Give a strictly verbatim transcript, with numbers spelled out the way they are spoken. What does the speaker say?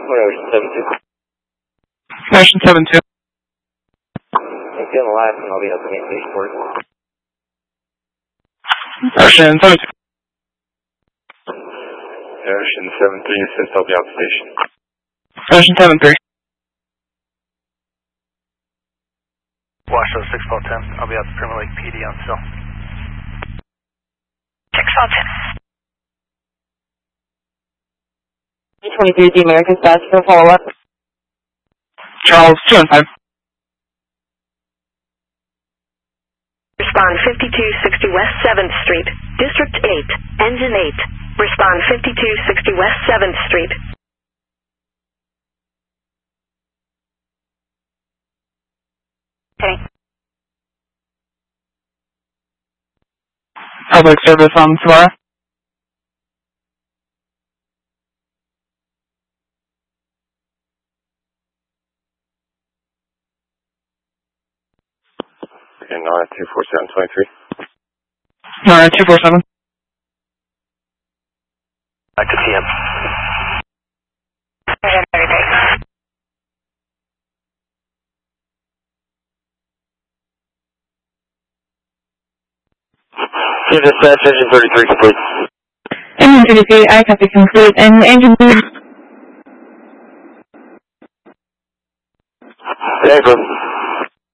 Ocean seven two. Ocean seven two. Thank you on the last, and I'll be up in the station port. Ocean seven two. Ocean seven three, assist, I'll be on station. Ocean seven three. Washoe six four ten, I'll be out to Pyramid Lake P D on cell. six four ten. twenty-three, the American Stats for follow-up. Charles two and five. Respond fifty-two sixty West seventh Street, District eight, Engine eight. Respond fifty-two sixty West seventh Street. Okay. Public service on Sawara. Okay, Nara two four seven twenty-three. Nara two four seven. Back to T M. Yeah, dispatch, engine thirty-three complete. Engine thirty-three, I copy complete, and engine lead. Thanks,